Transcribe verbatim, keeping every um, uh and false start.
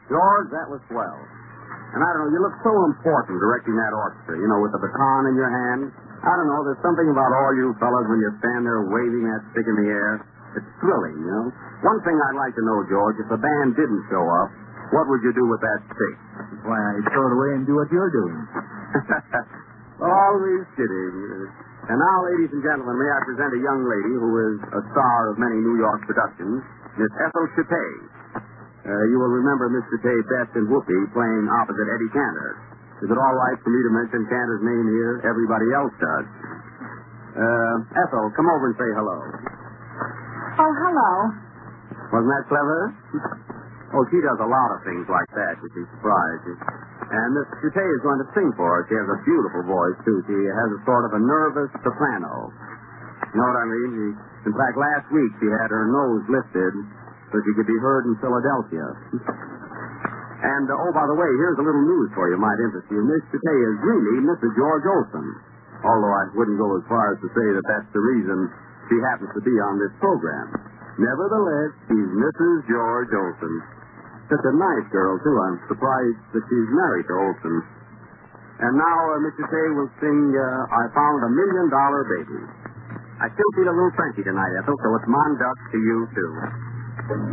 George, that was swell. And I don't know, you look so important directing that orchestra, you know, with the baton in your hand. I don't know, there's something about all you fellas when you stand there waving that stick in the air. It's thrilling, you know. One thing I'd like to know, George, if the band didn't show up, what would you do with that stick? Why, I'd throw it away and do what you're doing. Always kidding. And now, ladies and gentlemen, may I present a young lady who is a star of many New York productions, Miss Ethel Chapay. Uh, you will remember Miss Chapay best in Whoopi playing opposite Eddie Cantor. Is it all right for me to mention Cantor's name here? Everybody else does. Uh, Ethel, come over and say hello. Oh, hello. Wasn't that clever? Oh, she does a lot of things like that. You'd be surprised. And Miss Chapay is going to sing for her. She has a beautiful voice, too. She has a sort of a nervous soprano. You know what I mean? She, in fact, last week she had her nose lifted so she could be heard in Philadelphia. And, uh, oh, by the way, here's a little news for you. Might interest you. Miss Chapay is really Missus George Olson. Although I wouldn't go as far as to say that that's the reason she happens to be on this program. Nevertheless, she's Missus George Olson. Such a nice girl, too. I'm surprised that she's married to Olson. And now uh, Mister Chapay will sing uh, I Found a Million Dollar Baby. I still feel a little Frenchy tonight, Ethel, so it's mon duck to you, too.